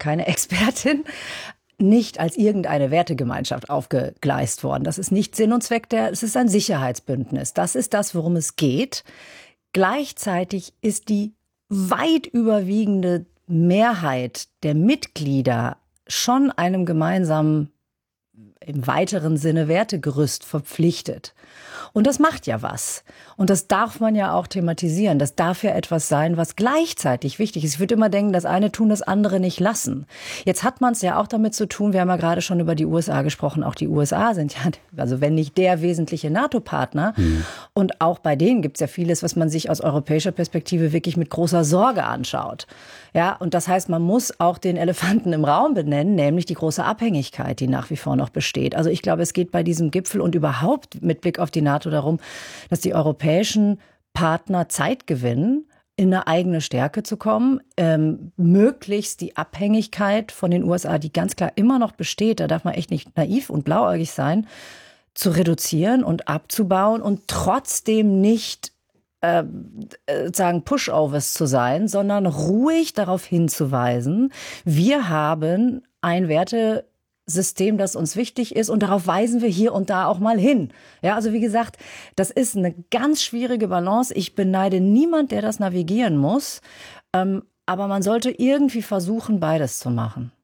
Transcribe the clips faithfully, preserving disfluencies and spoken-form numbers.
keine Expertin, nicht als irgendeine Wertegemeinschaft aufgegleist worden. Das ist nicht Sinn und Zweck der, es ist ein Sicherheitsbündnis. Das ist das, worum es geht. Gleichzeitig ist die weit überwiegende Mehrheit der Mitglieder schon einem gemeinsamen, im weiteren Sinne Wertegerüst verpflichtet. Und das macht ja was. Und das darf man ja auch thematisieren. Das darf ja etwas sein, was gleichzeitig wichtig ist. Ich würde immer denken, das eine tun, das andere nicht lassen. Jetzt hat man es ja auch damit zu tun, wir haben ja gerade schon über die U S A gesprochen, auch die U S A sind ja, also wenn nicht der wesentliche NATO-Partner. Mhm. Und auch bei denen gibt es ja vieles, was man sich aus europäischer Perspektive wirklich mit großer Sorge anschaut. Ja, und das heißt, man muss auch den Elefanten im Raum benennen, nämlich die große Abhängigkeit, die nach wie vor noch besteht. Also ich glaube, es geht bei diesem Gipfel und überhaupt mit Blick auf die NATO darum, dass die europäischen Partner Zeit gewinnen, in eine eigene Stärke zu kommen, ähm, möglichst die Abhängigkeit von den U S A, die ganz klar immer noch besteht, da darf man echt nicht naiv und blauäugig sein, zu reduzieren und abzubauen und trotzdem nicht äh, sagen Pushovers zu sein, sondern ruhig darauf hinzuweisen, wir haben ein Werte System, das uns wichtig ist und darauf weisen wir hier und da auch mal hin. Ja, also wie gesagt, das ist eine ganz schwierige Balance. Ich beneide niemand, der das navigieren muss, ähm, aber man sollte irgendwie versuchen, beides zu machen.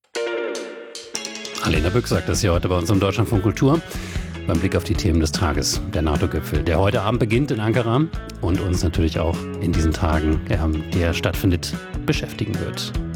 Alena Bück sagt das hier heute bei uns im Deutschlandfunk Kultur beim Blick auf die Themen des Tages, der NATO-Gipfel, der heute Abend beginnt in Ankara und uns natürlich auch in diesen Tagen, der stattfindet, beschäftigen wird.